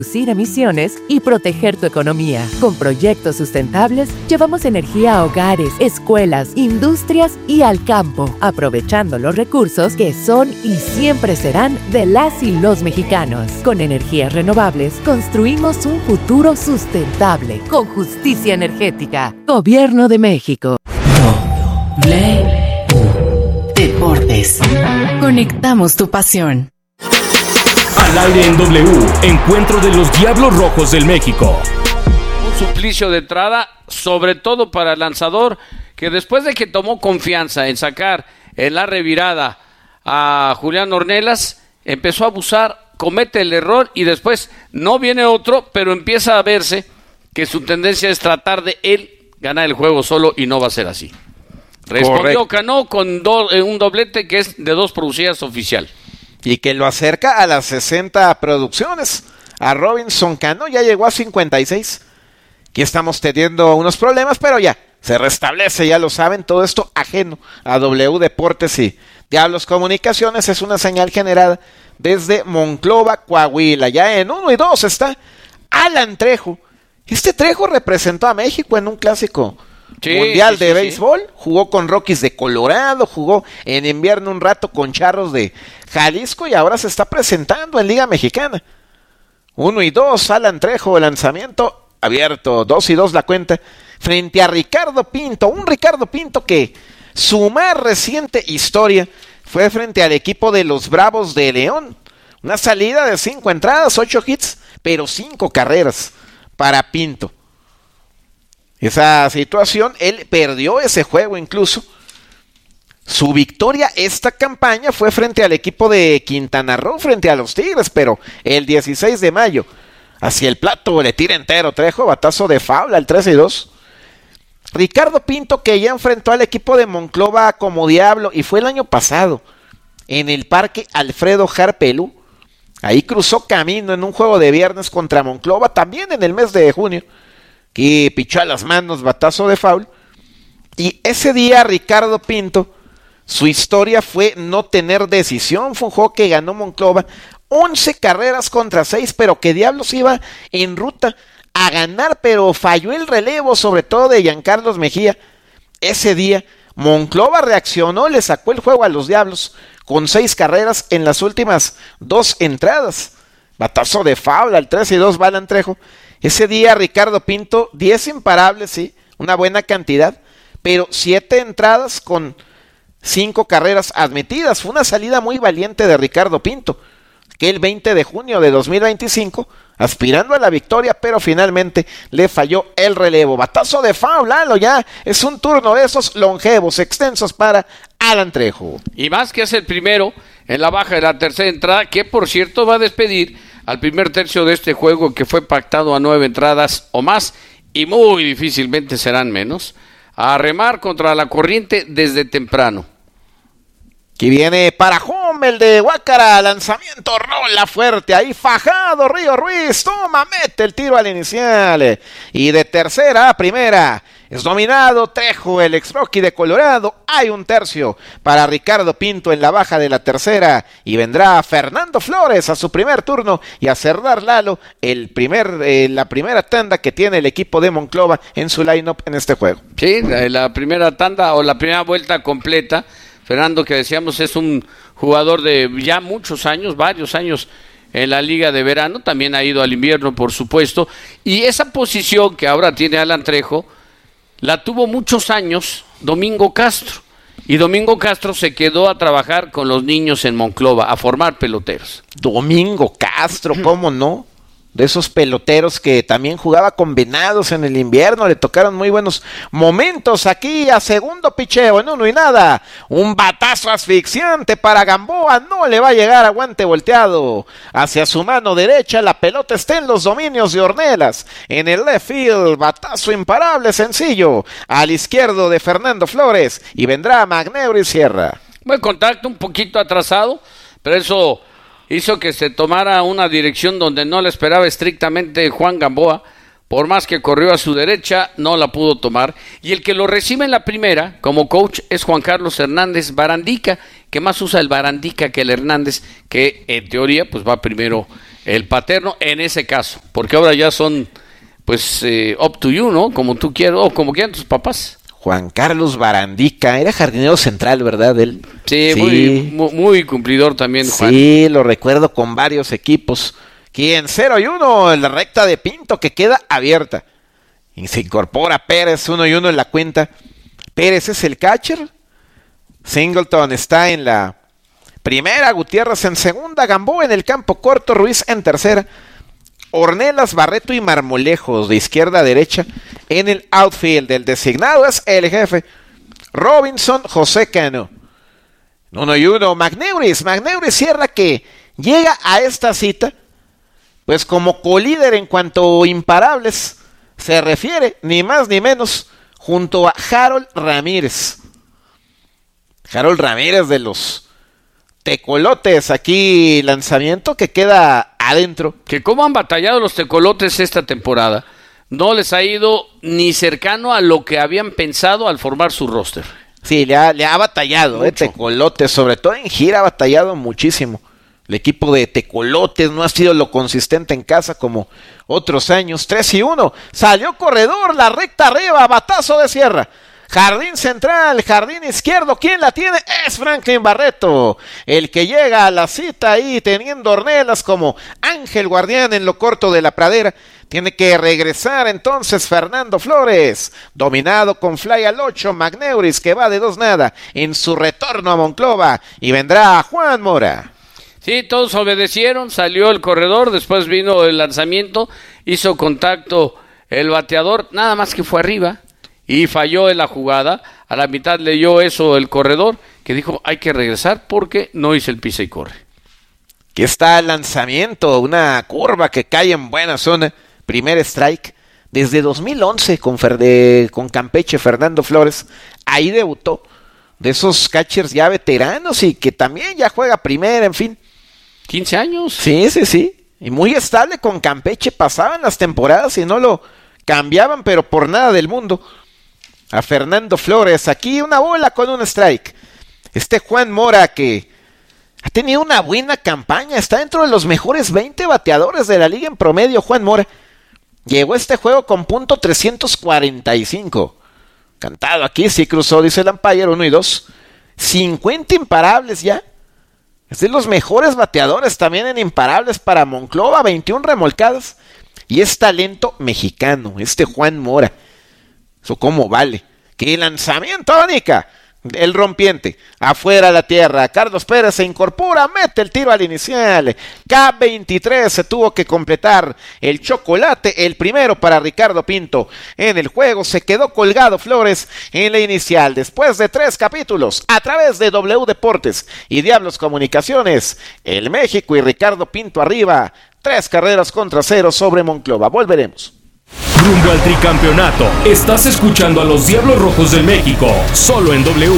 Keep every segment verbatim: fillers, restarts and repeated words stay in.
reducir emisiones y proteger tu economía. Con proyectos sustentables, llevamos energía a hogares, escuelas, industrias y al campo, aprovechando los recursos que son y siempre serán de las y los mexicanos. Con energías renovables, construimos un futuro sustentable, con justicia energética. Gobierno de México. W Deportes. Conectamos tu pasión. Al aire en W, encuentro de los Diablos Rojos del México. Un suplicio de entrada, sobre todo para el lanzador, que después de que tomó confianza en sacar en la revirada a Julián Ornelas, empezó a abusar, comete el error y después no viene otro, pero empieza a verse que su tendencia es tratar de él ganar el juego solo y no va a ser así. Respondió Cano con do, eh, un doblete que es de dos producidas oficial. Y que lo acerca a las sesenta producciones. A Robinson Cano ya llegó a cincuenta y seis. Aquí estamos teniendo unos problemas, pero ya se restablece, ya lo saben. Todo esto ajeno a W Deportes y Diablos Comunicaciones. Es una señal generada desde Monclova, Coahuila. Ya en uno y dos está Alan Trejo. Este Trejo representó a México en un clásico Sí, mundial sí, de sí, béisbol, sí. Jugó con Rockies de Colorado, jugó en invierno un rato con Charros de Jalisco y ahora se está presentando en Liga Mexicana. Uno y dos, Alan Trejo, lanzamiento abierto, dos y dos la cuenta, frente a Ricardo Pinto, un Ricardo Pinto que su más reciente historia fue frente al equipo de los Bravos de León. Una salida de cinco entradas, ocho hits, pero cinco carreras para Pinto. Esa situación, él perdió ese juego incluso. Su victoria esta campaña fue frente al equipo de Quintana Roo, frente a los Tigres, pero el dieciséis de mayo, hacia el plato, le tira entero Trejo, batazo de foul al tres y dos. Ricardo Pinto, que ya enfrentó al equipo de Monclova como Diablo, y fue el año pasado, en el Parque Alfredo Harpelú. Ahí cruzó camino en un juego de viernes contra Monclova, también en el mes de junio. Que pichó a las manos, batazo de foul. Y ese día Ricardo Pinto, su historia fue no tener decisión. Fue un juego que ganó Monclova, once carreras contra seis, pero que Diablos iba en ruta a ganar, pero falló el relevo, sobre todo de Giancarlos Mejía. Ese día Monclova reaccionó, le sacó el juego a los Diablos con seis carreras en las últimas dos entradas. Batazo de foul al tres y dos, va Alan Trejo. Ese día Ricardo Pinto, diez imparables, sí, una buena cantidad, pero siete entradas con cinco carreras admitidas. Fue una salida muy valiente de Ricardo Pinto, que el veinte de junio de dos mil veinticinco, aspirando a la victoria, pero finalmente le falló el relevo. Batazo de foul, Lalo, ya es un turno de esos longevos, extensos para Alan Trejo. Y más que es el primero en la baja de la tercera entrada, que por cierto va a despedir al primer tercio de este juego, que fue pactado a nueve entradas o más, y muy difícilmente serán menos, a remar contra la corriente desde temprano. Aquí viene para home el de Guácara, lanzamiento, rola fuerte, ahí fajado Río Ruiz, toma, mete el tiro al inicial, y de tercera a primera, es dominado Trejo, el ex Rocky de Colorado. Hay un tercio para Ricardo Pinto en la baja de la tercera, y vendrá Fernando Flores a su primer turno y a cerrar, Lalo, el primer, eh, la primera tanda que tiene el equipo de Monclova en su line-up en este juego. Sí, la, la primera tanda o la primera vuelta completa. Fernando, que decíamos, es un jugador de ya muchos años, varios años en la liga de verano, también ha ido al invierno, por supuesto, y esa posición que ahora tiene Alan Trejo, la tuvo muchos años Domingo Castro, y Domingo Castro se quedó a trabajar con los niños en Monclova, a formar peloteros. Domingo Castro, ¿cómo no? De esos peloteros que también jugaba con Venados en el invierno, le tocaron muy buenos momentos aquí a segundo picheo en uno y nada, un batazo asfixiante para Gamboa, no le va a llegar a guante volteado hacia su mano derecha, la pelota está en los dominios de Ornelas, en el left field, batazo imparable sencillo, al izquierdo de Fernando Flores, y vendrá Magneuri Sierra. Buen contacto, un poquito atrasado, pero eso hizo que se tomara una dirección donde no la esperaba estrictamente Juan Gamboa. Por más que corrió a su derecha, no la pudo tomar. Y el que lo recibe en la primera, como coach, es Juan Carlos Hernández Barandica, que más usa el Barandica que el Hernández, que en teoría pues va primero el paterno en ese caso, porque ahora ya son, pues, eh, up to you, ¿no? Como tú quieras, o como quieran tus papás. Juan Carlos Barandica, era jardinero central, ¿verdad? Él. Sí, sí. Muy, muy cumplidor también, Juan. Sí, lo recuerdo con varios equipos. Quien cero y uno en la recta de Pinto que queda abierta. Y se incorpora Pérez, uno y uno en la cuenta. Pérez es el catcher. Singleton está en la primera, Gutiérrez en segunda, Gamboa en el campo corto, Ruiz en tercera. Ornelas, Barreto y Marmolejos de izquierda a derecha en el outfield. El designado es el jefe Robinson José Cano. Uno y uno, Magneuris. Magneuris cierra que llega a esta cita pues como colíder en cuanto a imparables se refiere, ni más ni menos, junto a Harold Ramírez. Harold Ramírez de los Tecolotes, aquí lanzamiento que queda adentro. Que cómo han batallado los Tecolotes esta temporada. No les ha ido ni cercano a lo que habían pensado al formar su roster. Sí, le ha, le ha batallado, eh, Tecolotes, sobre todo en gira ha batallado muchísimo. El equipo de Tecolotes no ha sido lo consistente en casa como otros años. tres y uno, salió corredor, la recta arriba, batazo de sierra. Jardín central, jardín izquierdo, ¿quién la tiene? Es Franklin Barreto, el que llega a la cita ahí teniendo Ornelas como ángel guardián en lo corto de la pradera. Tiene que regresar entonces Fernando Flores, dominado con fly al ocho, Magneuris que va de dos nada en su retorno a Monclova y vendrá Juan Mora. Sí, todos obedecieron, salió el corredor, después vino el lanzamiento, hizo contacto el bateador, nada más que fue arriba. Y falló en la jugada, a la mitad leyó eso el corredor, que dijo hay que regresar porque no hice el pisa y corre. Aquí está el lanzamiento, una curva que cae en buena zona, primer strike, desde dos mil once con, Ferde, con Campeche, Fernando Flores, ahí debutó, de esos catchers ya veteranos y que también ya juega primera, en fin. quince años. Sí, sí, sí, y muy estable con Campeche, pasaban las temporadas y no lo cambiaban, pero por nada del mundo. A Fernando Flores, aquí una bola con un strike. Este Juan Mora que ha tenido una buena campaña, está dentro de los mejores veinte bateadores de la liga en promedio, Juan Mora. Llegó a este juego con punto trescientos cuarenta y cinco. Cantado aquí, sí cruzó, dice el umpire, uno y dos. cincuenta imparables ya. Es de los mejores bateadores también en imparables para Monclova, veintiuna remolcadas. Y es talento mexicano, este Juan Mora. Eso cómo vale. ¡Qué lanzamiento, Anica! El rompiente. Afuera la tierra. Carlos Pérez se incorpora. Mete el tiro al inicial. K veintitrés se tuvo que completar el chocolate. El primero para Ricardo Pinto. En el juego se quedó colgado Flores en la inicial. Después de tres capítulos. A través de W Deportes y Diablos Comunicaciones. El México y Ricardo Pinto arriba. Tres carreras contra cero sobre Monclova. Volveremos. Rumbo al tricampeonato. Estás escuchando a los Diablos Rojos del México, solo en W.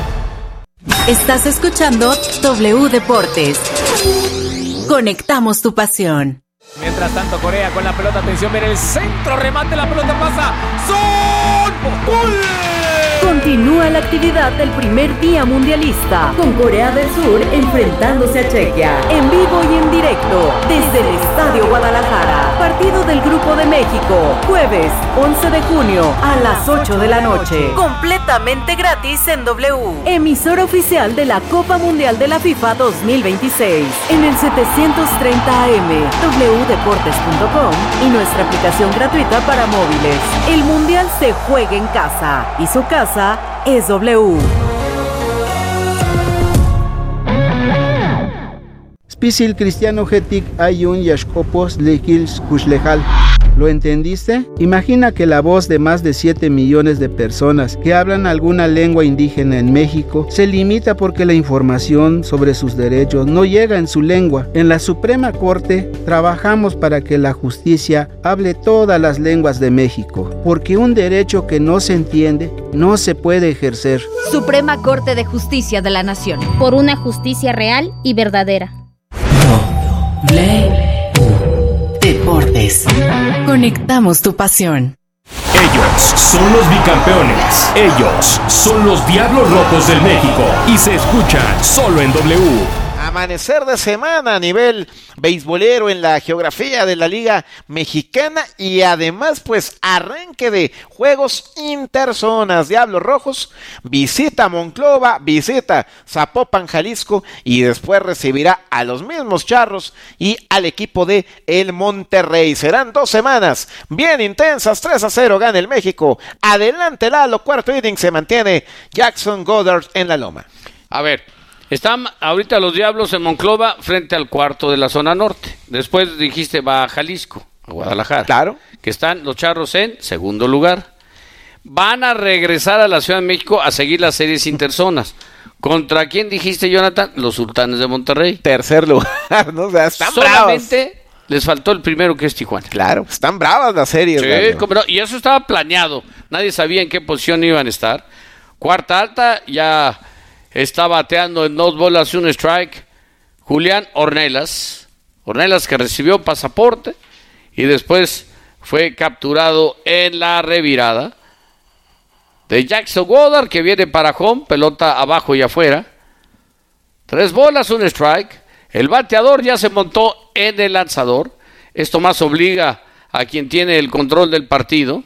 Estás escuchando W Deportes. Conectamos tu pasión. Mientras tanto, Corea con la pelota, atención, viene el centro, remate, la pelota pasa. ¡Sol! ¡Gol! Continúa la actividad del primer día mundialista, con Corea del Sur enfrentándose a Chequia, en vivo y en directo, desde el Estadio Guadalajara. Partido del Grupo de México, jueves once de junio a las ocho de la noche. Completamente gratis en W. Emisora oficial de la Copa Mundial de la FIFA dos mil veintiséis, en el setecientos treinta A M, w deportes punto com y nuestra aplicación gratuita para móviles. El Mundial se juega en casa y su casa es W. Spisil Cristiano Hetik Ayun Yashkopos Lekils Kushlejal. ¿Lo entendiste? Imagina que la voz de más de siete millones de personas que hablan alguna lengua indígena en México se limita porque la información sobre sus derechos no llega en su lengua. En la Suprema Corte trabajamos para que la justicia hable todas las lenguas de México, porque un derecho que no se entiende no se puede ejercer. Suprema Corte de Justicia de la Nación. Por una justicia real y verdadera. W Deportes. Conectamos tu pasión. Ellos son los bicampeones. Ellos son los Diablos Rojos del México. Y se escuchan solo en W. amanecer de semana a nivel beisbolero en la geografía de la Liga Mexicana y además pues arranque de juegos interzonas. Diablos Rojos visita Monclova, visita Zapopan, Jalisco y después recibirá a los mismos Charros y al equipo de el Monterrey. Serán dos semanas bien intensas. Tres a cero gana el México. Adelante Lalo, cuarto inning, se mantiene Jackson Goddard en la loma. A ver, están ahorita los Diablos en Monclova frente al cuarto de la zona norte. Después dijiste va a Jalisco, a Guadalajara. Claro. Que están los Charros en segundo lugar. Van a regresar a la Ciudad de México a seguir las series interzonas. ¿Contra quién dijiste, Jonathan? Los Sultanes de Monterrey. Tercer lugar, ¿no? O sea, están Solamente bravas. Les faltó el primero, que es Tijuana. Claro, están bravas las series. Sí, como no, y eso estaba planeado. Nadie sabía en qué posición iban a estar. Cuarta alta, ya está bateando en dos bolas y un strike Julián Ornelas. Ornelas que recibió pasaporte y después fue capturado en la revirada de Jackson Goddard, que viene para home, pelota abajo y afuera. Tres bolas, un strike. El bateador ya se montó en el lanzador. Esto más obliga a quien tiene el control del partido.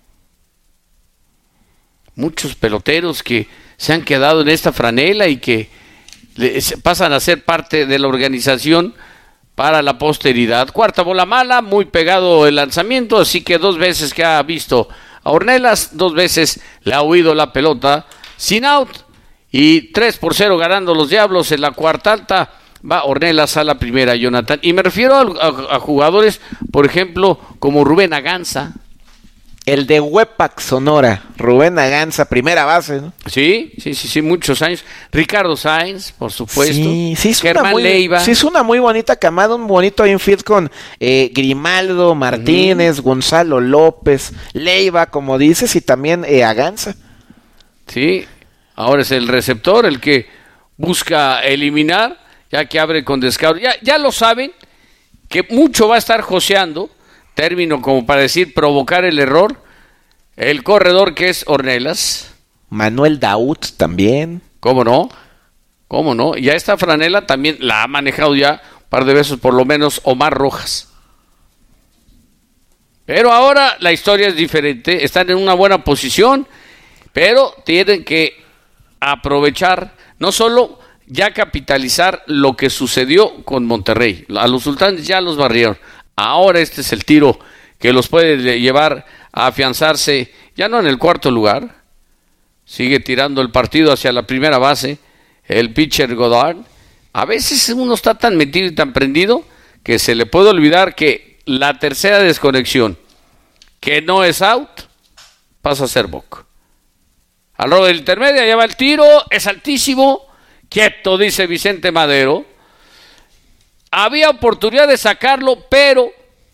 Muchos peloteros que se han quedado en esta franela y que pasan a ser parte de la organización para la posteridad. Cuarta bola mala, muy pegado el lanzamiento, así que dos veces que ha visto a Ornelas, dos veces le ha huido la pelota sin out, y tres por cero ganando los Diablos en la cuarta alta. Va Ornelas a la primera, Jonathan. Y me refiero a, a, a jugadores, por ejemplo, como Rubén Aganza. El de Huepac, Sonora. Rubén Aganza, primera base, ¿no? Sí, sí, sí, sí, muchos años. Ricardo Sáenz, por supuesto. Sí, sí, es Germán una muy, Leiva. Sí, es una muy bonita camada, un bonito infield con eh, Grimaldo, Martínez, uh-huh. Gonzalo López, Leiva, como dices, y también eh, Aganza. Sí, ahora es el receptor el que busca eliminar, ya que abre con descargo. Ya, ya lo saben, que mucho va a estar joseando, término como para decir provocar el error, el corredor que es Ornelas. Manuel Daud también. ¿Cómo no? ¿Cómo no? Y a esta franela también la ha manejado ya un par de veces por lo menos Omar Rojas. Pero ahora la historia es diferente, están en una buena posición, pero tienen que aprovechar, no solo ya capitalizar lo que sucedió con Monterrey. A los Sultanes ya los barrieron. Ahora este es el tiro que los puede llevar a afianzarse, ya no en el cuarto lugar. Sigue tirando el partido hacia la primera base el pitcher Goddard. A veces uno está tan metido y tan prendido que se le puede olvidar que la tercera desconexión, que no es out, pasa a ser walk. Al robo del intermedio, allá va el tiro, es altísimo. Quieto, dice Vicente Madero. Había oportunidad de sacarlo, pero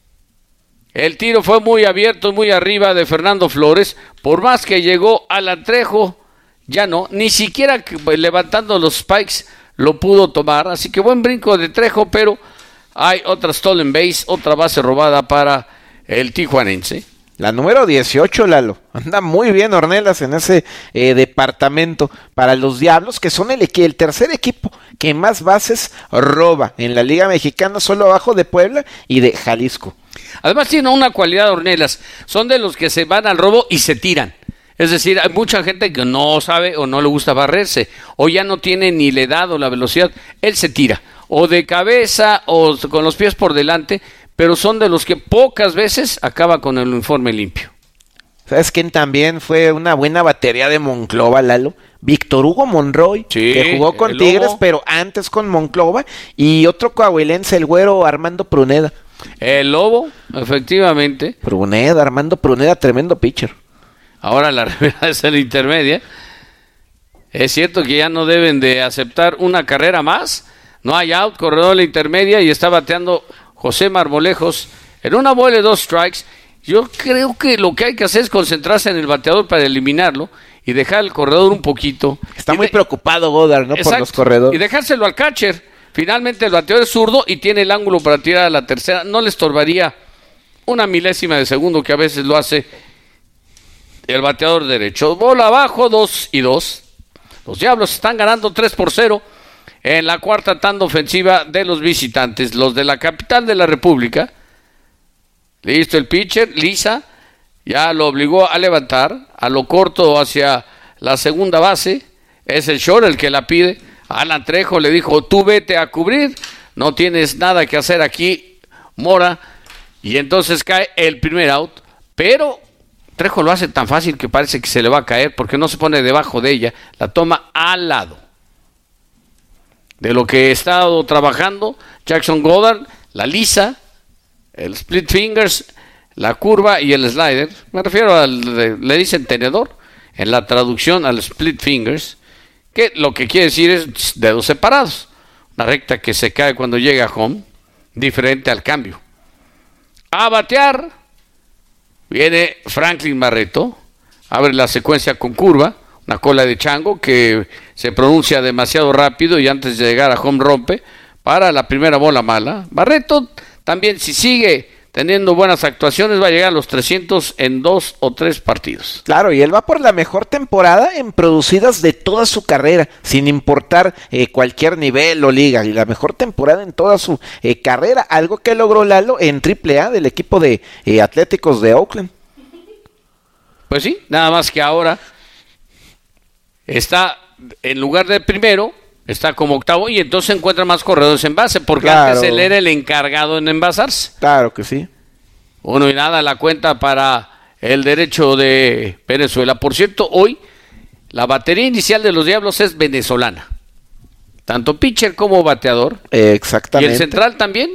el tiro fue muy abierto, muy arriba de Fernando Flores. Por más que llegó al Antrejo, ya no, ni siquiera levantando los spikes lo pudo tomar. Así que buen brinco de Trejo, pero hay otra stolen base, otra base robada para el tijuanense. La número dieciocho, Lalo. Anda muy bien Ornelas en ese eh, departamento para los Diablos, que son el, el tercer equipo que más bases roba en la Liga Mexicana, solo abajo de Puebla y de Jalisco. Además tiene una cualidad Ornelas, son de los que se van al robo y se tiran. Es decir, hay mucha gente que no sabe o no le gusta barrerse, o ya no tiene ni la edad o la velocidad. Él se tira, o de cabeza o con los pies por delante, pero son de los que pocas veces acaba con el uniforme limpio. ¿Sabes quién también fue una buena batería de Monclova, Lalo? Víctor Hugo Monroy, sí, que jugó con Tigres, Lobo, pero antes con Monclova, y otro coahuilense, el güero Armando Pruneda. El Lobo, efectivamente. Pruneda, Armando Pruneda, tremendo pitcher. Ahora la realidad es la intermedia. Es cierto que ya no deben de aceptar una carrera más. No hay out, corredor de la intermedia y está bateando José Marmolejos en una bola de dos strikes. Yo creo que lo que hay que hacer es concentrarse en el bateador para eliminarlo y dejar al corredor un poquito. Está y muy de... preocupado Goddard, ¿no? Exacto. Por los corredores. Y dejárselo al catcher. Finalmente el bateador es zurdo y tiene el ángulo para tirar a la tercera. No le estorbaría una milésima de segundo, que a veces lo hace el bateador derecho. Bola abajo, dos y dos. Los Diablos están ganando tres por cero en la cuarta tanda ofensiva de los visitantes, los de la capital de la República. Listo el pitcher, Lisa, ya lo obligó a levantar, a lo corto hacia la segunda base, es el short el que la pide. Alan Trejo le dijo, tú vete a cubrir, no tienes nada que hacer aquí, Mora, y entonces cae el primer out, pero Trejo lo hace tan fácil que parece que se le va a caer, porque no se pone debajo de ella, la toma al lado. De lo que he estado trabajando, Jackson Goddard, la lisa, el split fingers, la curva y el slider, me refiero al, le dicen tenedor, en la traducción al split fingers, que lo que quiere decir es dedos separados, una recta que se cae cuando llega a home, diferente al cambio. A batear, viene Franklin Barreto, abre la secuencia con curva, una cola de chango que se pronuncia demasiado rápido y antes de llegar a home rompe para la primera bola mala. Barreto también, si sigue teniendo buenas actuaciones, va a llegar a los trescientos en dos o tres partidos. Claro, y él va por la mejor temporada en producidas de toda su carrera, sin importar eh, cualquier nivel o liga, y la mejor temporada en toda su eh, carrera, algo que logró Lalo en triple A del equipo de eh, Atléticos de Oakland. Pues sí, nada más que ahora está en lugar de primero, está como octavo y entonces encuentra más corredores en base, porque claro, antes él era el encargado en envasarse. Claro que sí. Uno y nada la cuenta para el derecho de Venezuela. Por cierto, hoy la batería inicial de los Diablos es venezolana. Tanto pitcher como bateador. Eh, exactamente. ¿Y el central también?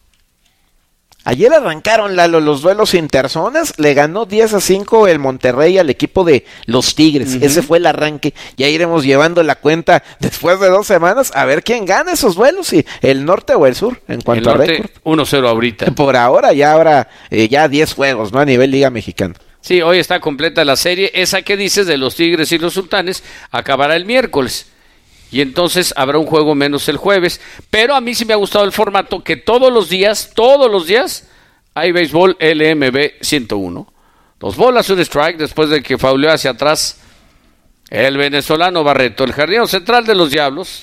Ayer arrancaron, Lalo, los duelos interzonas, le ganó diez a cinco el Monterrey al equipo de los Tigres, uh-huh. Ese fue el arranque, ya iremos llevando la cuenta después de dos semanas a ver quién gana esos duelos, si el norte o el sur, en cuanto el norte, a récord. uno cero ahorita. Por ahora, ya habrá eh, ya diez juegos, ¿no? A nivel Liga Mexicana. Sí, hoy está completa la serie, esa que dices de los Tigres y los Sultanes, acabará el miércoles. Y entonces habrá un juego menos el jueves. Pero a mí sí me ha gustado el formato que todos los días, todos los días, hay béisbol L M B ciento uno. Dos bolas, un strike, después de que fauleó hacia atrás el venezolano Barreto. El jardinero central de los Diablos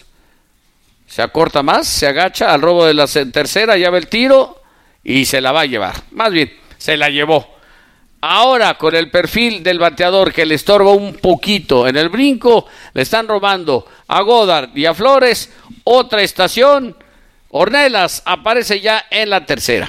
se acorta más, se agacha al robo de la tercera, ya ve el tiro y se la va a llevar. Más bien, se la llevó. Ahora, con el perfil del bateador que le estorba un poquito en el brinco, le están robando a Goddard y a Flores. Otra estación, Ornelas aparece ya en la tercera.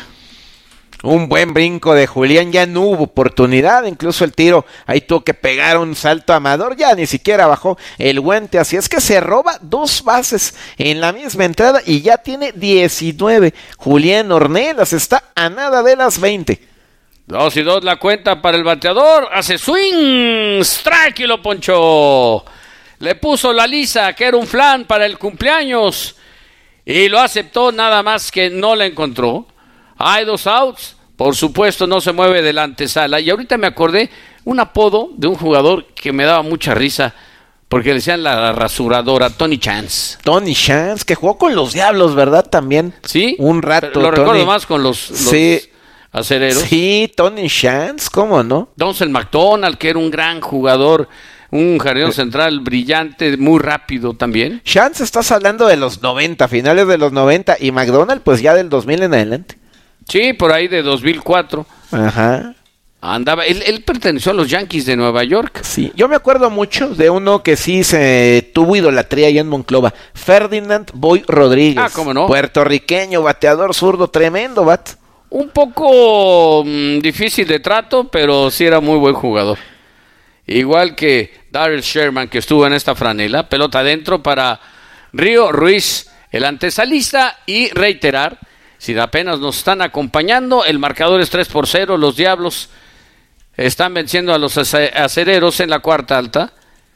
Un buen brinco de Julián, ya no hubo oportunidad, incluso el tiro, ahí tuvo que pegar un salto Amador, ya ni siquiera bajó el guante, así es que se roba dos bases en la misma entrada y ya tiene diecinueve. Julián Ornelas está a nada de las veinte. Dos y dos la cuenta para el bateador, hace swing, strike y lo ponchó. Le puso la lisa, que era un flan para el cumpleaños, y lo aceptó, nada más que no la encontró. Hay dos outs, por supuesto no se mueve de la antesala, y ahorita me acordé un apodo de un jugador que me daba mucha risa, porque le decían la rasuradora, Tony Chance. Tony Chance, que jugó con los Diablos, ¿verdad? También. Sí. Un rato. Lo Tony. Recuerdo más con los... los sí. Acereros. Sí, Tony Chance, ¿cómo no? Donzel McDonald, que era un gran jugador, un jardinero central brillante, muy rápido también. Chance, estás hablando de los noventa, finales de los noventa, y McDonald pues ya del dos mil en adelante. Sí, por ahí de dos mil cuatro. Ajá. Andaba, él, él perteneció a los Yankees de Nueva York. Sí, yo me acuerdo mucho de uno que sí se tuvo idolatría allá en Monclova, Ferdinand Boy Rodríguez. Ah, ¿cómo no? Puertorriqueño, bateador zurdo, tremendo bat. Un poco mmm, difícil de trato, pero sí era muy buen jugador. Igual que Darryl Sherman, que estuvo en esta franela. Pelota adentro para Río Ruiz, el antesalista. Y reiterar, si apenas nos están acompañando, el marcador es tres por cero. Los Diablos están venciendo a los acereros en la cuarta alta.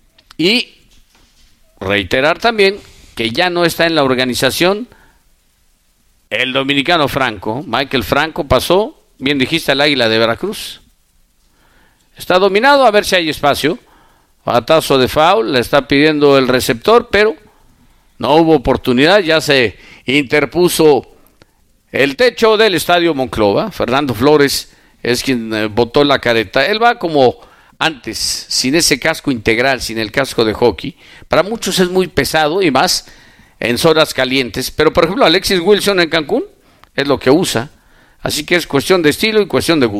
Y reiterar también que ya no está en la organización el dominicano Franco. Michael Franco pasó, bien dijiste, al Águila de Veracruz. Está dominado, a ver si hay espacio. Batazo de foul, le está pidiendo el receptor, pero no hubo oportunidad, ya se interpuso el techo del estadio Monclova. Fernando Flores es quien eh, botó la careta. Él va como antes, sin ese casco integral, sin el casco de hockey. Para muchos es muy pesado y más en zonas calientes. Pero, por ejemplo, Alexis Wilson en Cancún es lo que usa. Así que es cuestión de estilo y cuestión de gusto.